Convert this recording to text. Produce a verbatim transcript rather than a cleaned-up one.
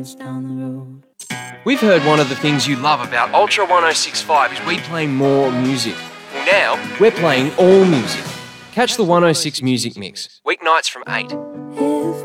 down the road. We've heard one of the things you love about Ultra one oh six point five is we play more music. Well, now we're playing all music. Catch the one oh six Music Mix, weeknights from eight. If